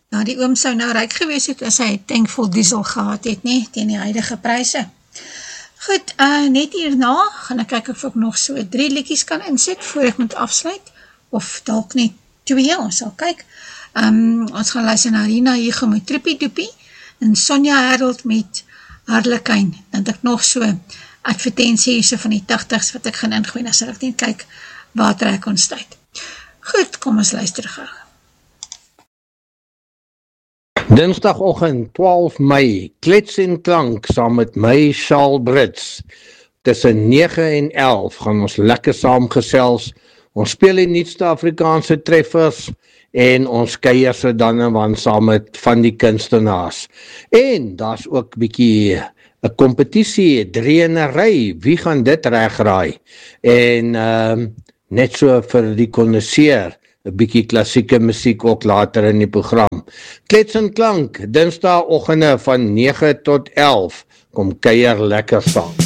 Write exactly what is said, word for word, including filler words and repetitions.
Nou, die oom sou nou ryk gewees het as hy tankvol diesel gehad het, nie, teen die huidige pryse. Goed, uh, net hierna gaan ek kyk of ek nog so drie liedjies kan insit voor ek moet afsluit, of dalk net twee, ons sal kyk. Um, ons gaan luister na Rina Hugo met Trippie Doopie, en Sonja Harold met Harlekijn, dan het ek nog so advertentie so van die tachtigs wat ek gaan ingooi, dan sal ek net kyk waar trek ons tyd. Goed, kom ons luister gauw. Dinsdagoggend twaalf Mei, Klets en Klank, saam met my, Charles Brits. Tussen nege en elf gaan ons lekker saamgesels. Ons speel die nuutste Afrikaanse treffers en ons kuier so dan en wan saam met van die kunstenaars. En daar's ook bietjie 'n kompetisie, drie in 'n ry. Wie gaan dit regraai? En um, net so vir die konnoisseur, 'n bietjie klassieke musiek ook later in die program. Klets en Klank, Dinsdagoggende van nege tot elf. Kom kuier lekker saam.